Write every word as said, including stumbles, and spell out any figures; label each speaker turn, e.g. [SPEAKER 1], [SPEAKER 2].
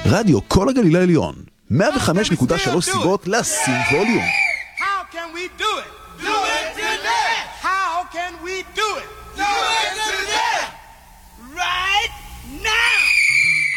[SPEAKER 1] רדיו כל הגליל העליון, מאה וחמש נקודה שלוש סיבות לשים ווליום.
[SPEAKER 2] How can we do it? Do it today!